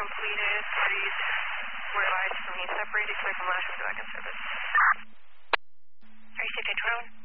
completed. Please wear eyes from me separated. Clear from last and back in service. Are you safe to drone?